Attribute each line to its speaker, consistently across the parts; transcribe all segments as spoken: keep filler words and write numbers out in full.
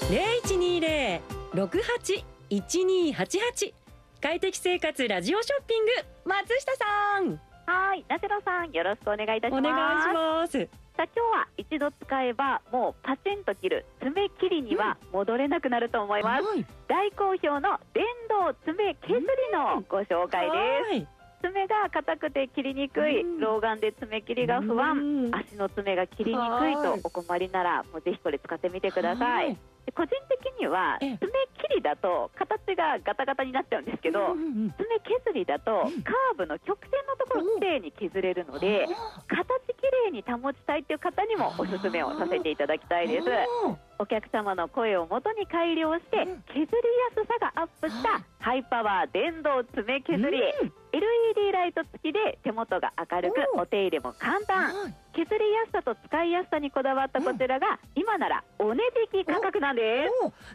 Speaker 1: ゼロいちにゼロ ろくはち いちにはちはち快適生活ラジオショッピング、松下さん。
Speaker 2: はい、ナチュラさん、よろしくお願いいたします。
Speaker 1: お願いします。
Speaker 2: さあ、今日は一度使えばもうパチンと切る爪切りには戻れなくなると思います、うん、大好評の電動爪削りのご紹介です、うん、爪が硬くて切りにくい、うん、老眼で爪切りが不安、うん、足の爪が切りにくいとお困りならもうぜひこれ使ってみてください。個人的には爪切りだと形がガタガタになっちゃうんですけど、うんうんうん、爪削りだとカーブの曲線のところをきれいに削れるので、形きれいに保ちたいという方にもおすすめをさせていただきたいです。お客様の声をもとに改良して削りやすさがアップしたハイパワー電動爪削り、うん、エルイーディー ライト付きで手元が明るくお手入れも簡単、削りやすさと使いやすさにこだわったこちらが今ならお値引き価格なんです、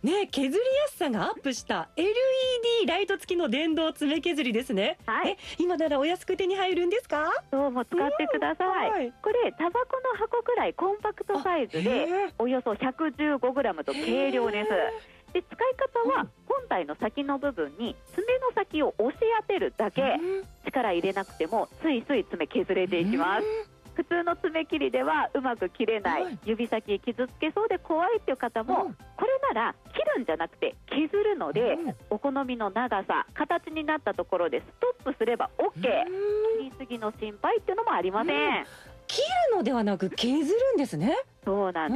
Speaker 1: ね、削りやすさがアップした エルイーディー ライト付きの電動爪削りですね、はい、え今ならお安く手に入るんですか？
Speaker 2: どうも使ってください、はい、これタバコの箱くらいコンパクトサイズでおよそ ひゃくじゅうごグラム と軽量です。で使い方は本体の先の部分に爪の先を押し当てるだけ、力入れなくてもスイスイ爪削れていきます。普通の爪切りではうまく切れない、指先傷つけそうで怖いっていう方も、これなら切るんじゃなくて削るので、お好みの長さ形になったところでストップすれば オーケー、 切りすぎの心配っていうのもありません。
Speaker 1: 切るのではなく削るんですね。
Speaker 2: そうなんです。